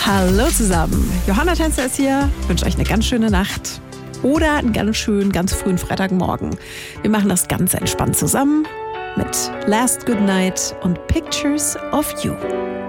Hallo zusammen, Johanna Tänzer ist hier, ich wünsche euch eine ganz schöne Nacht oder einen ganz frühen Freitagmorgen. Wir machen das ganz entspannt zusammen mit Last Good Night und Pictures of You.